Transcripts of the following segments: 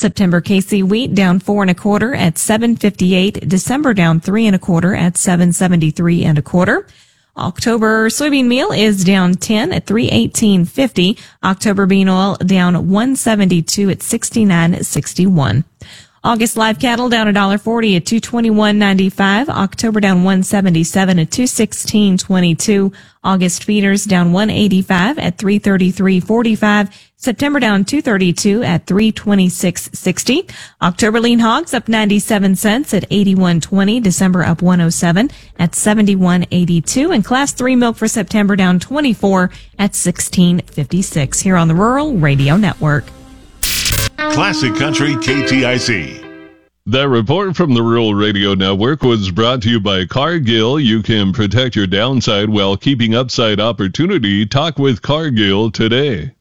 September KC wheat down 4 1/4 at $7.58. December down 3 1/4 at $7.73 1/4. October soybean meal is down 10 at $3.18.50. October bean oil down 172 at $69.61. August live cattle down $1.40 at $221.95. October down 177 at $216.22. August feeders down 185 at $333.45. September down 232 at $326.60. October lean hogs up 97 cents at $81.20. December up 107 at $71.82. And class 3 milk for September down 24 at $16.56 here on the Rural Radio Network. Classic Country KTIC. That report from the Rural Radio Network was brought to you by Cargill. You can protect your downside while keeping upside opportunity. Talk with Cargill today.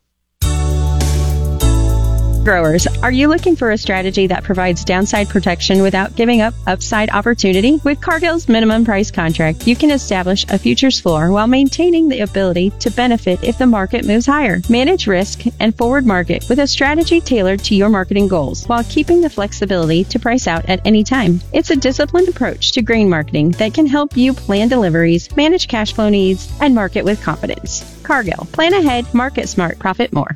Growers, are you looking for a strategy that provides downside protection without giving up upside opportunity? With Cargill's minimum price contract, you can establish a futures floor while maintaining the ability to benefit if the market moves higher. Manage risk and forward market with a strategy tailored to your marketing goals while keeping the flexibility to price out at any time. It's a disciplined approach to grain marketing that can help you plan deliveries, manage cash flow needs, and market with confidence. Cargill. Plan ahead, market smart, profit more.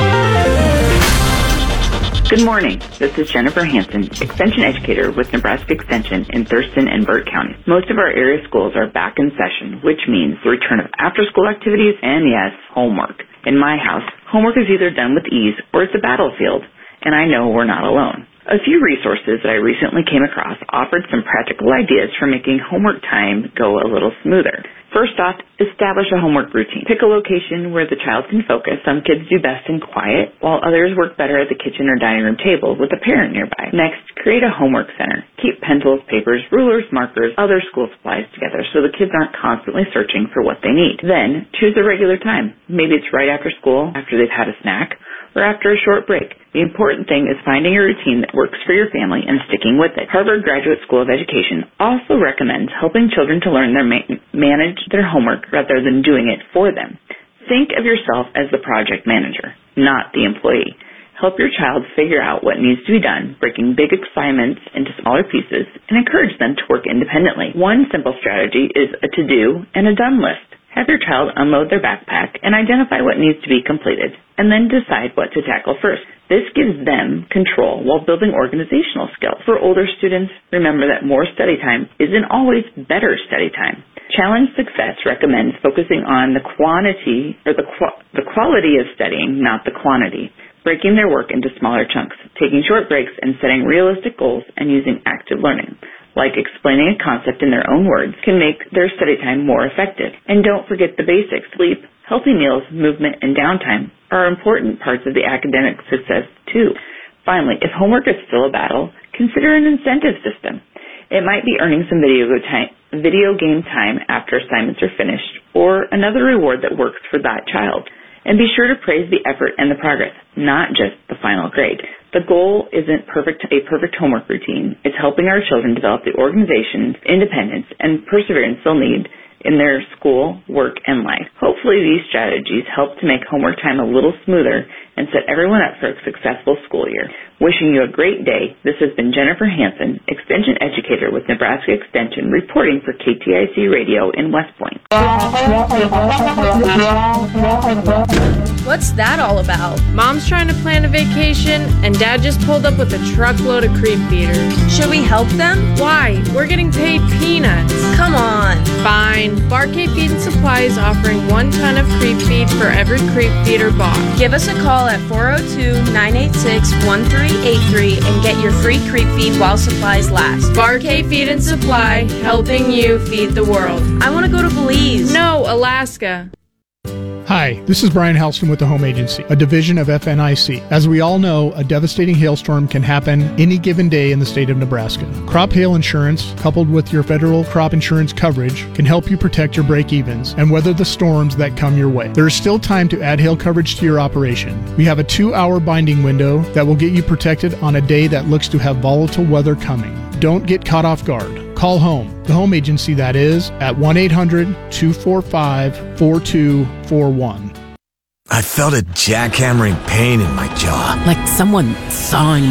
Good morning. This is Jennifer Hansen, Extension Educator with Nebraska Extension in Thurston and Burt counties. Most of our area schools are back in session, which means the return of after-school activities and, yes, homework. In my house, homework is either done with ease or it's a battlefield, and I know we're not alone. A few resources that I recently came across offered some practical ideas for making homework time go a little smoother. First off, establish a homework routine. Pick a location where the child can focus. Some kids do best in quiet, while others work better at the kitchen or dining room table with a parent nearby. Next, create a homework center. Keep pencils, papers, rulers, markers, other school supplies together so the kids aren't constantly searching for what they need. Then, choose a regular time. Maybe it's right after school, after they've had a snack, or after a short break. The important thing is finding a routine that works for your family and sticking with it. Harvard Graduate School of Education also recommends helping children to learn manage their homework rather than doing it for them. Think of yourself as the project manager, not the employee. Help your child figure out what needs to be done, breaking big assignments into smaller pieces, and encourage them to work independently. One simple strategy is a to-do and a done list. Have your child unload their backpack and identify what needs to be completed, and then decide what to tackle first. This gives them control while building organizational skills. For older students, remember that more study time isn't always better study time. Challenge Success recommends focusing on the quantity or the quality of studying, not the quantity. Breaking their work into smaller chunks, taking short breaks, and setting realistic goals and using active learning, like explaining a concept in their own words, can make their study time more effective. And don't forget the basics. Sleep, healthy meals, movement, and downtime are important parts of the academic success, too. Finally, if homework is still a battle, consider an incentive system. It might be earning some video game time after assignments are finished, or another reward that works for that child. And be sure to praise the effort and the progress, not just the final grade. The goal isn't a perfect homework routine. It's helping our children develop the organization, independence, and perseverance they'll need in their school, work, and life. Hopefully these strategies help to make homework time a little smoother and set everyone up for a successful school year. Wishing you a great day. This has been Jennifer Hansen, Extension Educator with Nebraska Extension, reporting for KTIC Radio in West Point. What's that all about? Mom's trying to plan a vacation, and Dad just pulled up with a truckload of creep feeders. Should we help them? Why? We're getting paid peanuts. Come on. Fine. Bar-K Feed and Supply is offering 1 ton of creep feed for every creep feeder bought. Give us a call at 402-986-1383 and get your free creep feed while supplies last. Bar-K Feed and Supply, helping you feed the world. I want to go to Belize. No, Alaska. Hi, this is Brian Halston with the Home Agency, a division of FNIC. As we all know, a devastating hailstorm can happen any given day in the state of Nebraska. Crop hail insurance, coupled with your federal crop insurance coverage, can help you protect your break-evens and weather the storms that come your way. There is still time to add hail coverage to your operation. We have a 2-hour binding window that will get you protected on a day that looks to have volatile weather coming. Don't get caught off guard. Call home, the Home Agency that is, at 1-800-245-4241. I felt a jackhammering pain in my jaw. Like someone sawing